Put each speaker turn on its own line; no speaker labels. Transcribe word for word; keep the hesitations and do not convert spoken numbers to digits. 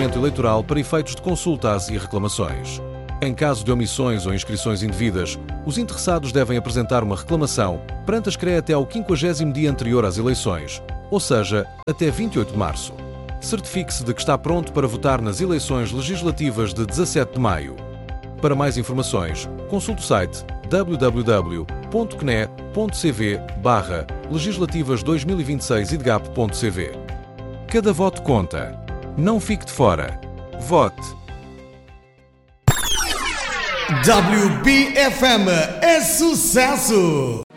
regulamento eleitoral para efeitos de consultas e reclamações. Em caso de omissões ou inscrições indevidas, os interessados devem apresentar uma reclamação perante a S C R E até ao quinquagésimo dia anterior às eleições, ou seja, até vinte e oito de março. Certifique-se de que está pronto para votar nas eleições legislativas de dezassete de maio. Para mais informações, consulte o site w w w ponto c n e ponto c v barra legislativas dois mil e vinte e seis e d g a p ponto c v. Cada voto conta. Não fique de fora. Vote.
W B F M é sucesso!